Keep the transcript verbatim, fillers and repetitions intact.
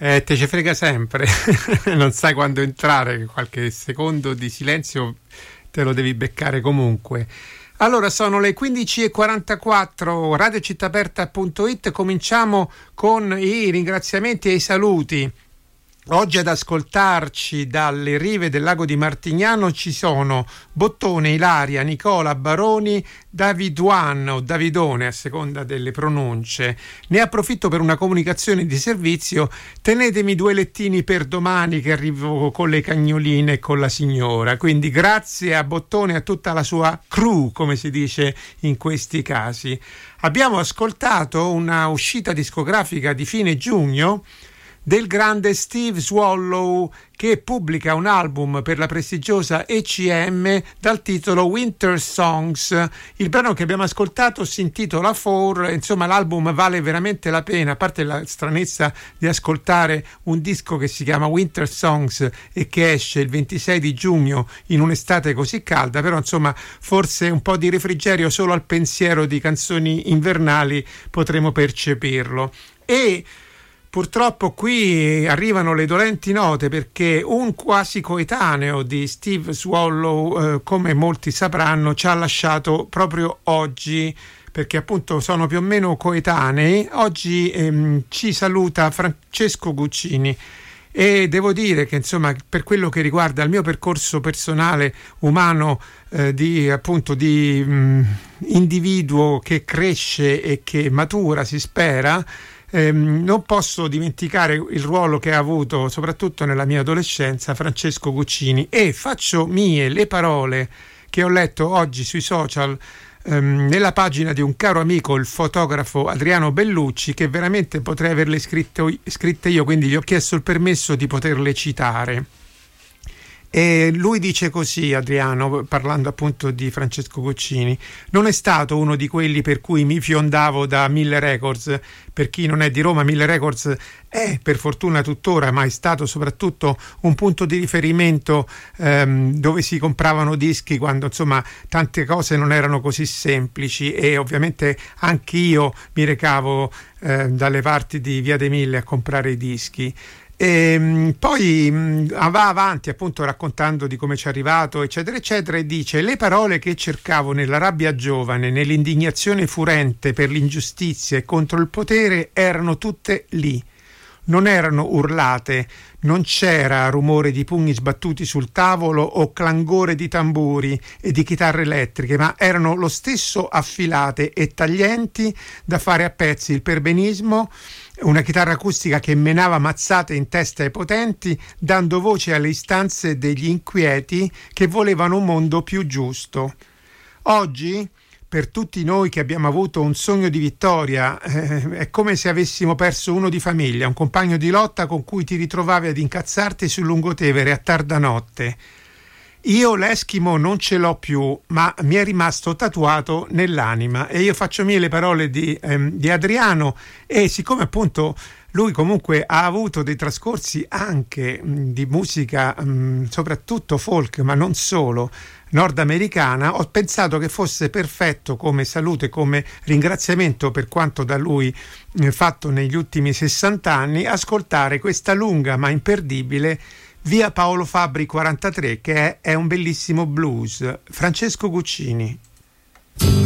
Eh, te ci frega sempre, non sai quando entrare, qualche secondo di silenzio te lo devi beccare comunque. Allora, sono le quindici e quarantaquattro, radio città aperta punto it, cominciamo con i ringraziamenti e i saluti. Oggi ad ascoltarci dalle rive del lago di Martignano ci sono Bottone, Ilaria, Nicola, Baroni, Daviduan o Davidone a seconda delle pronunce. Ne approfitto per una comunicazione di servizio: tenetemi due lettini per domani che arrivo con le cagnoline e con la signora. Quindi grazie a Bottone e a tutta la sua crew, come si dice in questi casi. Abbiamo ascoltato una uscita discografica di fine giugno del grande Steve Swallow, che pubblica un album per la prestigiosa E C M dal titolo Winter Songs. Il brano che abbiamo ascoltato si intitola Four. Insomma, l'album vale veramente la pena, a parte la stranezza di ascoltare un disco che si chiama Winter Songs e che esce il ventisei di giugno in un'estate così calda, però insomma forse un po' di refrigerio solo al pensiero di canzoni invernali potremo percepirlo. E purtroppo qui arrivano le dolenti note, perché un quasi coetaneo di Steve Swallow, eh, come molti sapranno, ci ha lasciato proprio oggi, perché appunto sono più o meno coetanei. Oggi ehm, ci saluta Francesco Guccini. E devo dire che insomma, per quello che riguarda il mio percorso personale umano, eh, di appunto di mh, individuo che cresce e che matura, si spera, Eh, non posso dimenticare il ruolo che ha avuto soprattutto nella mia adolescenza Francesco Guccini, e faccio mie le parole che ho letto oggi sui social ehm, nella pagina di un caro amico, il fotografo Adriano Bellucci, che veramente potrei averle scritto, scritte io, quindi gli ho chiesto il permesso di poterle citare. E lui dice così, Adriano, parlando appunto di Francesco Guccini: non è stato uno di quelli per cui mi fiondavo da Mille Records. Per chi non è di Roma, Mille Records è per fortuna tuttora, ma è stato soprattutto un punto di riferimento ehm, dove si compravano dischi quando insomma tante cose non erano così semplici, e ovviamente anche io mi recavo eh, dalle parti di Via dei Mille a comprare i dischi. E poi va avanti appunto raccontando di come ci è arrivato, eccetera eccetera, e dice: le parole che cercavo nella rabbia giovane, nell'indignazione furente per l'ingiustizia e contro il potere, erano tutte lì. Non erano urlate, non c'era rumore di pugni sbattuti sul tavolo o clangore di tamburi e di chitarre elettriche, ma erano lo stesso affilate e taglienti da fare a pezzi il perbenismo, una chitarra acustica che menava mazzate in testa ai potenti, dando voce alle istanze degli inquieti che volevano un mondo più giusto. Oggi, per tutti noi che abbiamo avuto un sogno di vittoria, eh, è come se avessimo perso uno di famiglia, un compagno di lotta con cui ti ritrovavi ad incazzarti sul lungotevere a tarda notte. Io l'Eskimo non ce l'ho più, ma mi è rimasto tatuato nell'anima. E io faccio mie le parole di, ehm, di Adriano, e siccome appunto lui comunque ha avuto dei trascorsi anche mh, di musica, mh, soprattutto folk, ma non solo, nordamericana, ho pensato che fosse perfetto come saluto e come ringraziamento per quanto da lui eh, fatto negli ultimi sessanta anni, ascoltare questa lunga ma imperdibile Via Paolo Fabbri quarantatré, che è, è un bellissimo blues. Francesco Guccini.